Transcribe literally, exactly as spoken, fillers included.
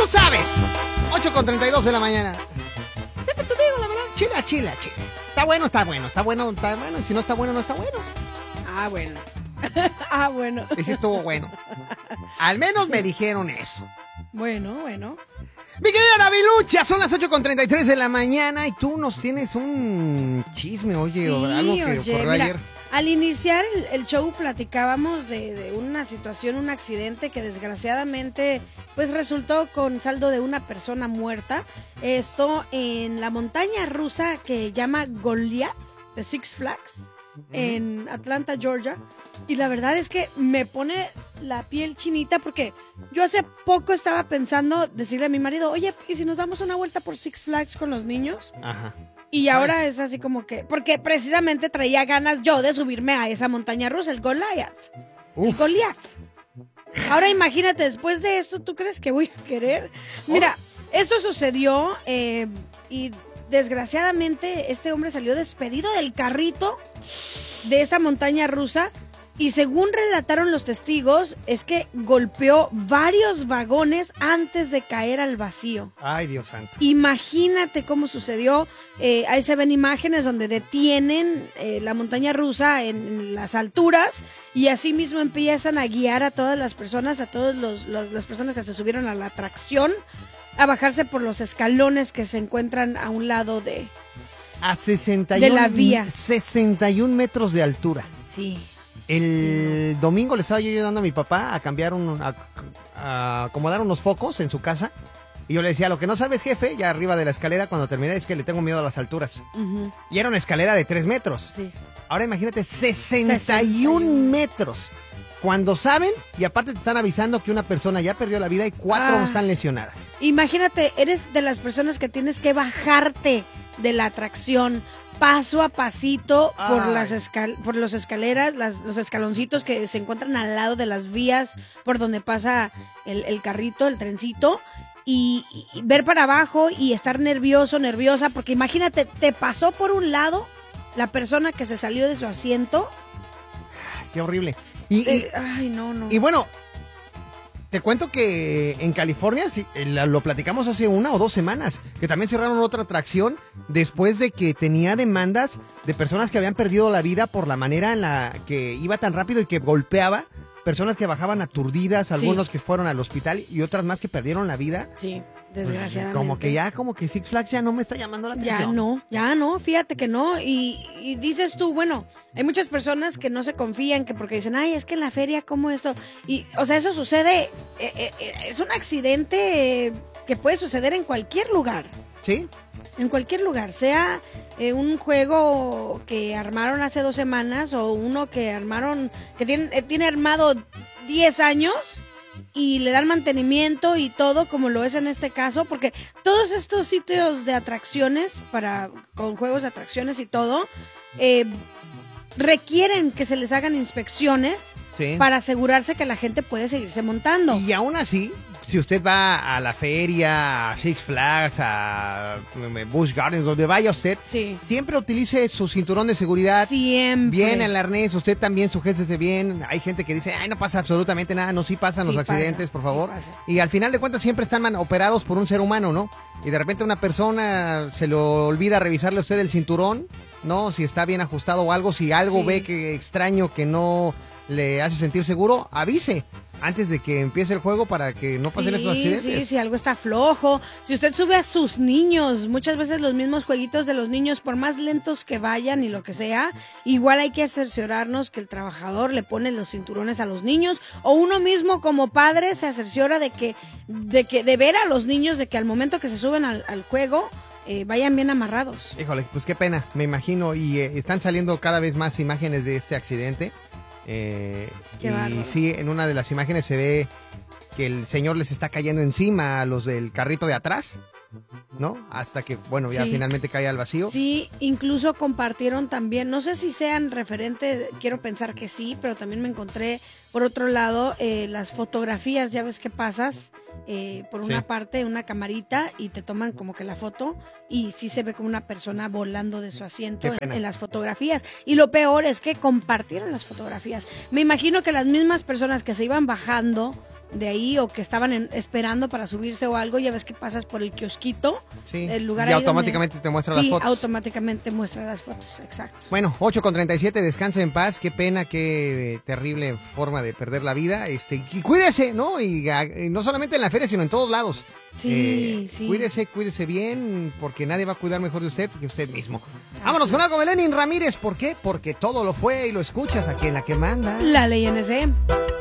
tú sabes. ocho con treinta y dos de la mañana. Siempre te digo la verdad, chila, chila, chila. Está bueno, está bueno, está bueno, está bueno. Y si no está bueno, no está bueno. Ah, bueno. ah, bueno. Y sí estuvo bueno. Al menos me dijeron eso. Bueno, bueno. Mi querida Navilucha, son las ocho con treinta y tres de la mañana y tú nos tienes un chisme, oye, Sí, o algo que oye, ocurrió mira, ayer. Al iniciar el, el show platicábamos de, de una situación, un accidente que desgraciadamente pues resultó con saldo de una persona muerta. Esto en la montaña rusa que llama Goliath de Six Flags en Atlanta, Georgia. Y la verdad es que me pone la piel chinita porque yo hace poco estaba pensando decirle a mi marido, oye, ¿y si nos damos una vuelta por Six Flags con los niños? Ajá. Y ahora Ay. es así como que, porque precisamente traía ganas yo de subirme a esa montaña rusa, el Goliath. Uf. El Goliath. Ahora imagínate, después de esto, ¿tú crees que voy a querer? Mira, esto sucedió eh, y desgraciadamente este hombre salió despedido del carrito de esta montaña rusa. Y según relataron los testigos, es que golpeó varios vagones antes de caer al vacío. Ay, Dios santo. Imagínate cómo sucedió. Eh, ahí se ven imágenes donde detienen eh, la montaña rusa en, en las alturas y así mismo empiezan a guiar a todas las personas, a todas las personas que se subieron a la atracción, a bajarse por los escalones que se encuentran a un lado de, a sesenta y uno, de la vía. sesenta y un metros de altura. Sí. El sí. domingo le estaba yo ayudando a mi papá a cambiar un, a, a acomodar unos focos en su casa. Y yo le decía, lo que no sabes, jefe, ya arriba de la escalera, cuando terminé, es que le tengo miedo a las alturas. Uh-huh. Y era una escalera de tres metros. Sí. Ahora imagínate, sesenta y un metros. Cuando saben, y aparte te están avisando que una persona ya perdió la vida y cuatro ah. están lesionadas. Imagínate, eres de las personas que tienes que bajarte de la atracción paso a pasito por las escal por los escaleras, las, los escaloncitos que se encuentran al lado de las vías por donde pasa el, el carrito, el trencito, y, y ver para abajo y estar nervioso, nerviosa, porque imagínate, te pasó por un lado la persona que se salió de su asiento. Qué horrible. Y, eh, y, ay, no, no. Y bueno, te cuento que en California, sí, lo platicamos hace una o dos semanas, que también cerraron otra atracción después de que tenía demandas de personas que habían perdido la vida por la manera en la que iba tan rápido y que golpeaba, personas que bajaban aturdidas, algunos sí. que fueron al hospital y otras más que perdieron la vida. Sí, desgraciadamente. Como que ya, como que Six Flags ya no me está llamando la atención. Ya no, ya no, fíjate que no. Y, y dices tú, bueno, hay muchas personas que no se confían, que porque dicen, ay, es que en la feria, ¿cómo esto? Y, o sea, eso sucede, eh, eh, es un accidente eh, que puede suceder en cualquier lugar. ¿Sí? En cualquier lugar, sea eh, un juego que armaron hace dos semanas o uno que armaron, que tiene, eh, tiene armado diez años y le dan mantenimiento y todo, como lo es en este caso, porque todos estos sitios de atracciones, para con juegos de atracciones y todo, eh, requieren que se les hagan inspecciones sí. para asegurarse que la gente puede seguirse montando. Y aún así, si usted va a la feria, a Six Flags, a Busch Gardens, donde vaya usted, sí. siempre utilice su cinturón de seguridad. Siempre. Bien el arnés, usted también sujécese bien. Hay gente que dice, ay, no pasa absolutamente nada. No, sí pasan sí los accidentes, pasa, por favor. Sí y al final de cuentas siempre están man- operados por un ser humano, ¿no? Y de repente una persona se le olvida revisarle a usted el cinturón, ¿no? Si está bien ajustado o algo, si algo sí. ve que extraño que no le hace sentir seguro, avise antes de que empiece el juego para que no pasen sí, esos accidentes. Sí, si algo está flojo, si usted sube a sus niños, muchas veces los mismos jueguitos de los niños, por más lentos que vayan y lo que sea, igual hay que cerciorarnos que el trabajador le pone los cinturones a los niños, o uno mismo como padre se cerciora de que, de que, de ver a los niños, de que al momento que se suben al, al juego, Eh, vayan bien amarrados. Híjole, pues qué pena, me imagino, y eh, están saliendo cada vez más imágenes de este accidente. Eh, qué y bárbaro. Sí, en una de las imágenes se ve que el señor les está cayendo encima a los del carrito de atrás, ¿no? Hasta que, bueno, ya sí. finalmente cae al vacío. Sí, incluso compartieron también, no sé si sean referente, quiero pensar que sí, pero también me encontré, por otro lado, eh, las fotografías, ya ves que pasas eh, por una sí. parte, una camarita, y te toman como que la foto, y sí se ve como una persona volando de su asiento en, en las fotografías. Y lo peor es que compartieron las fotografías. Me imagino que las mismas personas que se iban bajando de ahí o que estaban en, esperando para subirse o algo, ya ves que pasas por el kiosquito, sí. el lugar y ahí automáticamente donde, te muestra sí, las fotos. automáticamente muestra las fotos, exacto. Bueno, ocho con treinta y siete, descanse en paz, qué pena, qué terrible forma de perder la vida, este, y cuídese, ¿no? Y, y no solamente en la feria, sino en todos lados. Sí, eh, sí. Cuídese, cuídese bien, porque nadie va a cuidar mejor de usted que usted mismo. Así Vámonos con es. algo de Lenin Ramírez, ¿por qué? Porque todo lo fue y lo escuchas aquí en La Que Manda. La Ley N C.